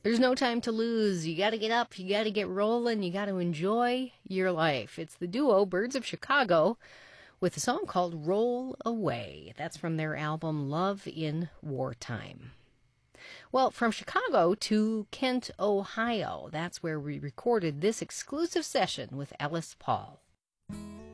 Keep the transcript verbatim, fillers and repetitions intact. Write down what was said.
There's no time to lose. You got to get up. You got to get rolling. You got to enjoy your life. It's the duo Birds of Chicago with a song called Roll Away. That's from their album Love in Wartime. Well, from Chicago to Kent, Ohio. That's where we recorded this exclusive session with Ellis Paul.